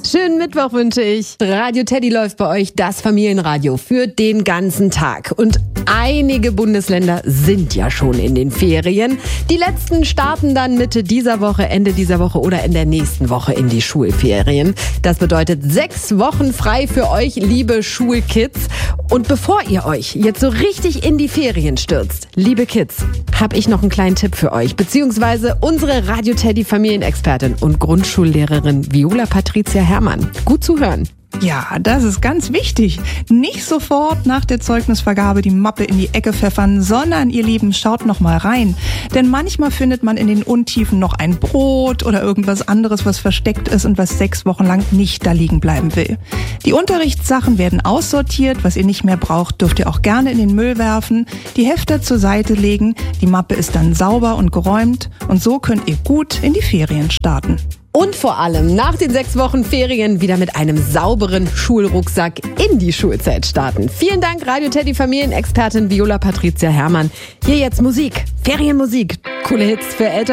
Schönen Mittwoch wünsche ich. Radio Teddy läuft bei euch, das Familienradio für den ganzen Tag. Und einige Bundesländer sind ja schon in den Ferien. Die letzten starten dann Mitte dieser Woche, Ende dieser Woche oder in der nächsten Woche in die Schulferien. Das bedeutet 6 Wochen frei für euch, liebe Schulkids. Und bevor ihr euch jetzt so richtig in die Ferien stürzt, liebe Kids, habe ich noch einen kleinen Tipp für euch, beziehungsweise unsere Radio Teddy Familienexpertin und Grundschullehrerin Viola Patricia Herrmann. Gut zuhören. Ja, das ist ganz wichtig. Nicht sofort nach der Zeugnisvergabe die Mappe in die Ecke pfeffern, sondern, ihr Lieben, schaut noch mal rein. Denn manchmal findet man in den Untiefen noch ein Brot oder irgendwas anderes, was versteckt ist und was 6 Wochen lang nicht da liegen bleiben will. Die Unterrichtssachen werden aussortiert. Was ihr nicht mehr braucht, dürft ihr auch gerne in den Müll werfen, die Hefte zur Seite legen. Die Mappe ist dann sauber und geräumt und so könnt ihr gut in die Ferien starten. Und vor allem nach den 6 Wochen Ferien wieder mit einem sauberen Schulrucksack in die Schulzeit starten. Vielen Dank, Radio Teddy Familienexpertin Viola Patricia Herrmann. Hier jetzt Musik, Ferienmusik, coole Hits für Eltern.